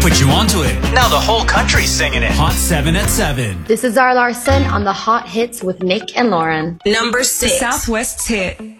put you onto it. Now the whole country's singing it. Hot 7 at 7. This is Zara Larson on the Hot Hits with Nick and Lauren. Number 6. Southwest's hit.